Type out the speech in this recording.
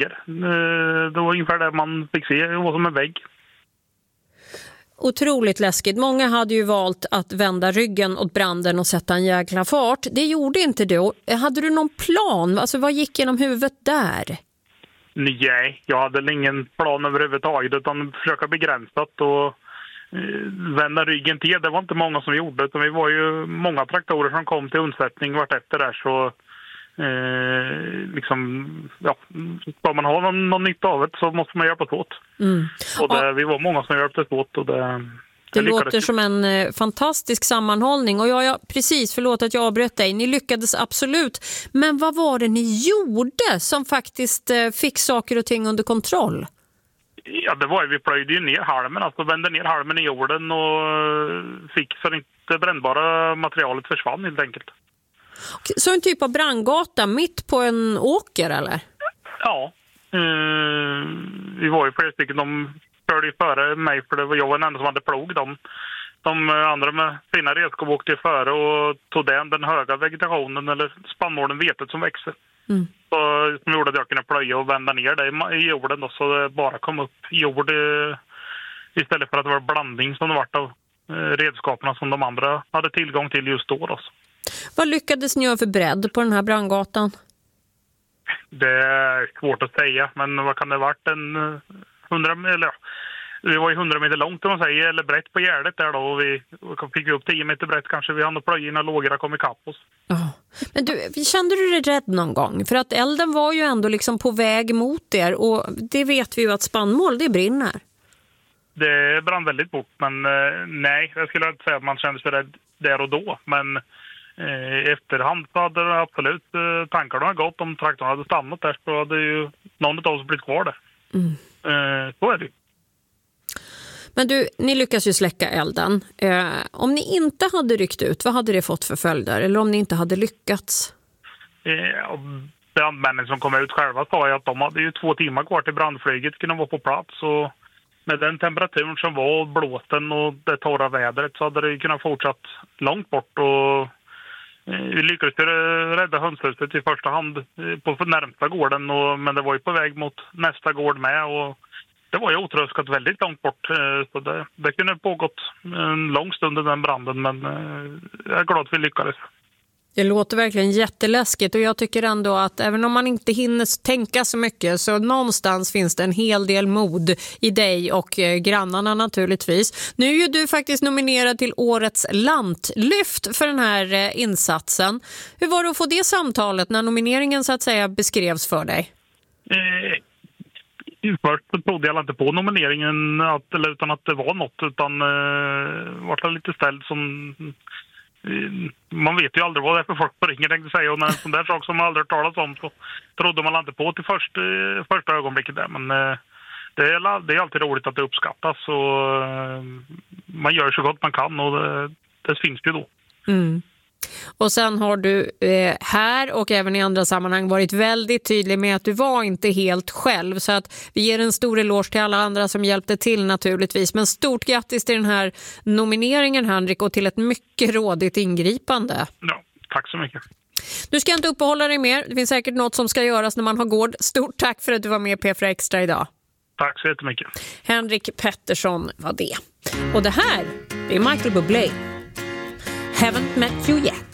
ligger. Det var ungefär det man fick se, det var som en vägg. Otroligt läskigt. Många hade ju valt att vända ryggen åt branden och sätta en jäkla fart. Det gjorde inte du. Hade du någon plan? Alltså, vad gick genom huvudet där? Nej, jag hade ingen plan överhuvudtaget utan försöka begränsa och vända ryggen till. Det var inte många som gjorde, utan vi var ju många traktorer som kom till undsättning vart efter där, så ska man ha någon nytta av det så måste man hjälpas åt. Och vi var många som hjälptes åt och det låter som en fantastisk sammanhållning. Och precis, förlåt att jag avbröt dig. Ni lyckades absolut. Men vad var det ni gjorde som faktiskt fick saker och ting under kontroll? Ja, det var ju, vi plöjde ju ner halmen, alltså vände ner halmen i jorden och fick så inte brännbara materialet försvann helt enkelt. Så en typ av brandgata mitt på en åker, eller? Ja, vi var ju flera stycken, de körde ju före mig för det var jag den enda som hade plog. De andra med sina redskap åkte före och tog den höga vegetationen eller spannmålen, vetet som växer. Så, som gjorde att jag kunde plöja och vända ner det i jorden då, så det bara kom upp jord istället för att det var blandning som det var av redskaperna som de andra hade tillgång till just då. Vad lyckades ni göra för bredd på den här brandgatan? Det är svårt att säga, men vad kan det ha varit? Det var ju 100 meter långt om man säger, eller brett på gärdet där då, och vi fick upp 10 meter brett kanske. Vi hann plöja innan lågorna kom ikapp oss. Men kände du dig rädd någon gång? För att elden var ju ändå liksom på väg mot er, och det vet vi ju att spannmål, det brinner. Det brann väldigt fort, men nej, jag skulle inte säga att man kände sig rädd där och då, men i efterhand så hade det absolut tankarna gått. Om traktorn hade stannat där så hade ju någon av oss blivit kvar där. Så är det. Men ni lyckas ju släcka elden. Om ni inte hade ryckt ut, vad hade det fått för följder? Eller om ni inte hade lyckats? Brandmännen som kom ut själva sa ju att de hade ju 2 timmar kvar till brandflyget kunde vara på plats. Och med den temperaturen som var, blåsten och det torra vädret, så hade det kunnat fortsatt långt bort. Och vi lyckades rädda hönshuset i första hand på närmsta gården, men det var ju på väg mot nästa gård med, och det var ju otröskat väldigt långt bort. Så det kunde pågått en lång stund i den branden, men jag är glad att vi lyckades. Det låter verkligen jätteläskigt, och jag tycker ändå att även om man inte hinner tänka så mycket, så någonstans finns det en hel del mod i dig och grannarna naturligtvis. Nu är ju du faktiskt nominerad till Årets Lantlyft för den här insatsen. Hur var det att få det samtalet när nomineringen så att säga beskrevs för dig? Först trodde jag inte på nomineringen utan att det var något, utan var det lite ställd som... Man vet ju aldrig vad det är för folk på ringen, tänkte säga. Och när en sån där sak som man aldrig talat om, så trodde man inte på till första ögonblicket där. Men det är alltid roligt att det uppskattas, och man gör så gott man kan, och det finns ju då. Och sen har du här och även i andra sammanhang varit väldigt tydlig med att du var inte helt själv, så att vi ger en stor eloge till alla andra som hjälpte till naturligtvis. Men stort grattis till den här nomineringen, Henrik, och till ett mycket rådigt ingripande. Ja, tack så mycket. Du ska inte uppehålla dig mer, det finns säkert något som ska göras när man har gård. Stort tack för att du var med P4 Extra idag. Tack så jättemycket. Henrik Pettersson var det. Och det här är Michael Bublé. Haven't met you yet.